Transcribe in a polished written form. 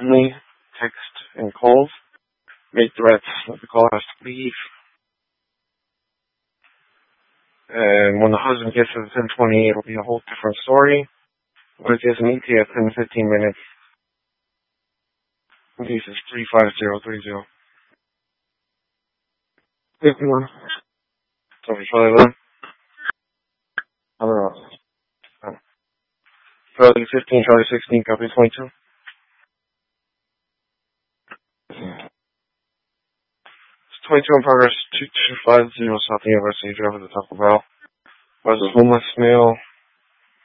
openly, text and calls, make threats that the caller has to leave. And when the husband gets to the 10:20, it'll be a whole different story. But if he has an ETA in 15 minutes, this is 35030. If you want. So we try that. I don't know. Charlie 15, Charlie 16, copy 22. It's 22 in progress, 2250 South University, driver to Taco Bell. Was a homeless male